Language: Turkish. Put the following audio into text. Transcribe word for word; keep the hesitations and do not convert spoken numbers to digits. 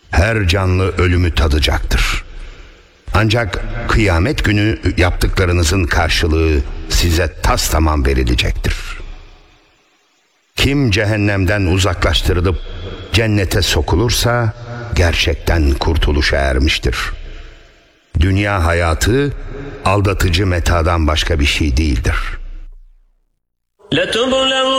Her canlı ölümü tadacaktır. Ancak kıyamet günü yaptıklarınızın karşılığı size tastamam verilecektir. Kim cehennemden uzaklaştırılıp cennete sokulursa gerçekten kurtuluşa ermiştir. Dünya hayatı aldatıcı metadan başka bir şey değildir.